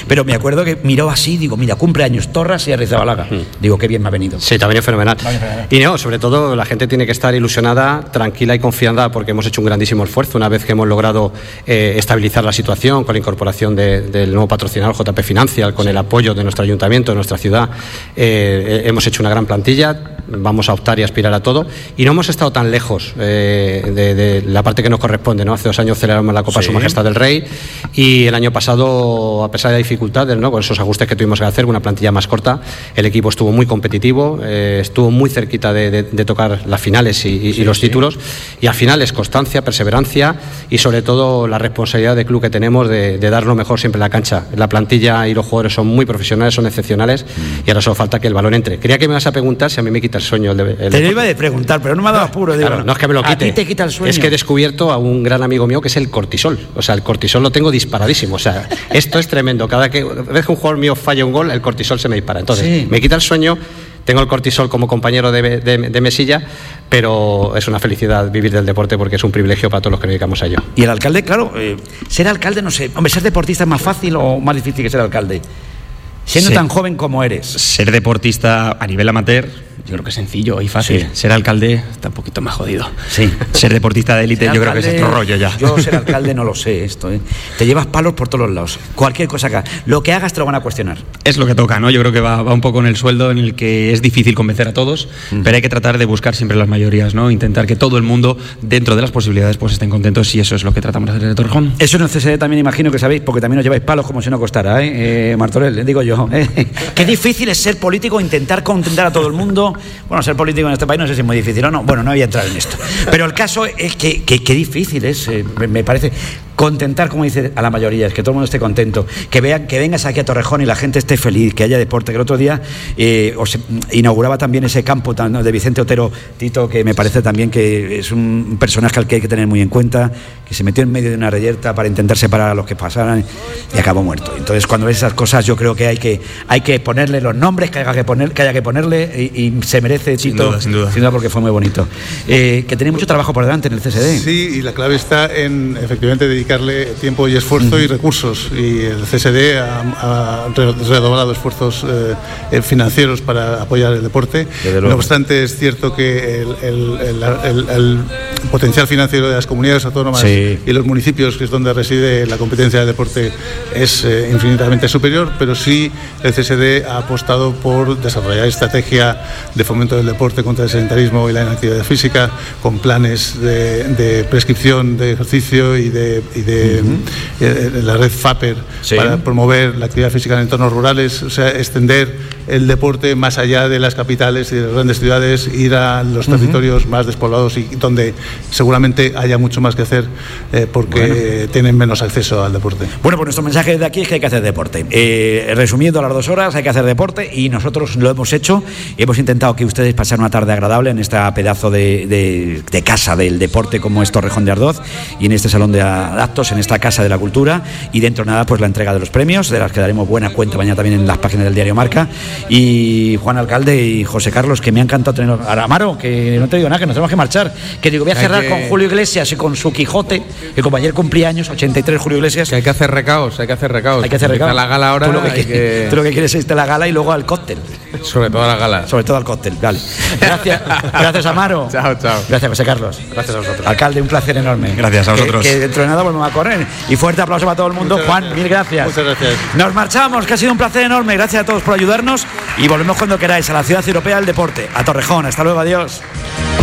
Pero me acuerdo que miró así, digo, mira, cumpleaños Torras y Arrizabalaga. Digo, qué bien me ha venido. Sí, te ha venido fenomenal. Y no, sobre todo la gente tiene que estar ilusionada, tranquila y confiada, porque hemos hecho un grandísimo esfuerzo una vez que hemos logrado estabilizar la situación con la incorporación del nuevo patrocinador JP Financial, con el apoyo de nuestro ayuntamiento, de nuestra ciudad. Hemos hecho una gran plantilla, vamos a optar y aspirar a todo, y no hemos estado tan lejos de la parte que nos corresponde, ¿no? Hace 2 años celebramos la Copa Su Majestad del Rey, y el año pasado, a pesar de dificultades, ¿no?, con esos ajustes que tuvimos que hacer, una plantilla más corta, el equipo estuvo muy competitivo, estuvo muy cerquita de tocar las finales y los títulos, y al final es constancia, perseverancia y sobre todo la responsabilidad del club que tenemos de dar lo mejor siempre en la cancha. La plantilla y los jugadores son muy profesionales, son excepcionales, y ahora solo falta que el balón entre. Creía que me vas a preguntar si a mí me quita el sueño te lo iba a preguntar, pero no me ha dado apuro. Claro, no es que me lo quite. ¿A ti te quita el sueño? Es que he descubierto a un gran amigo mío que es el cortisol. O sea, el cortisol lo tengo disparadísimo. O sea, esto es tremendo. Cada vez que un jugador mío falla un gol, el cortisol se me dispara. Entonces, me quita el sueño. Tengo el cortisol como compañero de mesilla, pero es una felicidad vivir del deporte porque es un privilegio para todos los que nos dedicamos a ello. Y el alcalde, claro, ser alcalde, no sé, hombre, ser deportista es más fácil o más difícil que ser alcalde, siendo tan joven como eres. Ser deportista a nivel amateur, yo creo que es sencillo y fácil. Sí. Ser alcalde está un poquito más jodido. Sí. Ser deportista de élite, yo creo que es otro rollo ya. Yo ser alcalde no lo sé esto, ¿eh? Te llevas palos por todos los lados. Cualquier cosa que hagas, lo que hagas te lo van a cuestionar. Es lo que toca, ¿no? Yo creo que va un poco en el sueldo, en el que es difícil convencer a todos, pero hay que tratar de buscar siempre las mayorías, ¿no? Intentar que todo el mundo, dentro de las posibilidades, pues estén contentos, y eso es lo que tratamos de hacer en Torrejón. Eso en el CSD también imagino que sabéis, porque también os lleváis palos como si no costara, Martorell, digo yo. Qué difícil es ser político, intentar contentar a todo el mundo. Bueno, ser político en este país no sé si es muy difícil o no. Bueno, no voy a entrar en esto. Pero el caso es que difícil es, me parece, contentar, como dice, a la mayoría, es que todo el mundo esté contento, que vean, que vengas aquí a Torrejón y la gente esté feliz, que haya deporte. Que el otro día os inauguraba también ese campo de Vicente Otero Tito, que me parece también que es un personaje al que hay que tener muy en cuenta, que se metió en medio de una reyerta para intentar separar a los que pasaran y acabó muerto. Entonces, cuando ves esas cosas, yo creo que hay que ponerle los nombres que haya que ponerle, y se merece Tito, sin duda, porque fue muy bonito. Que tenéis mucho trabajo por delante en el CSD. Sí, y la clave está en efectivamente dedicarle tiempo y esfuerzo y recursos, y el CSD ha redoblado esfuerzos financieros para apoyar el deporte. No obstante, es cierto que el potencial financiero de las comunidades autónomas y los municipios, que es donde reside la competencia del deporte, es infinitamente superior, pero sí el CSD ha apostado por desarrollar estrategia de fomento del deporte contra el sedentarismo y la inactividad física, con planes de prescripción de ejercicio y de la red FAPER para promover la actividad física en entornos rurales, o sea, extender el deporte más allá de las capitales y de las grandes ciudades, ir a los territorios más despoblados y donde seguramente haya mucho más que hacer porque tienen menos acceso al deporte. Bueno, pues nuestro mensaje desde aquí es que hay que hacer deporte. Resumiendo, a las 2 horas hay que hacer deporte, y nosotros lo hemos hecho, y hemos intentado que ustedes pasen una tarde agradable en esta pedazo de casa del deporte como es Torrejón de Ardoz, y en este salón de actos, en esta casa de la cultura, y dentro de nada pues la entrega de los premios, de las que daremos buena cuenta mañana también en las páginas del diario Marca. Y Juan Alcalde y José Carlos, que me ha encantado tener a Amaro, que no te digo nada, que nos tenemos que marchar, que digo, voy a cerrar con Julio Iglesias y con su Quijote, que como ayer cumplía años, 83 Julio Iglesias, que hay que hacer recaos. Hay que hacer recaos. La gala ahora, tú lo que quieres es la gala y luego al cóctel. Sobre todo a la gala. Sobre todo al cóctel, vale. Gracias Amaro. Chao. Gracias José Carlos. Gracias a vosotros. Alcalde, un placer enorme. Gracias a vosotros. Que dentro de nada volvemos a correr. Y fuerte aplauso para todo el mundo. Juan, mil gracias. Muchas gracias. Nos marchamos, que ha sido un placer enorme. Gracias a todos por ayudarnos, y volvemos cuando queráis a la ciudad europea del deporte, a Torrejón. Hasta luego, adiós.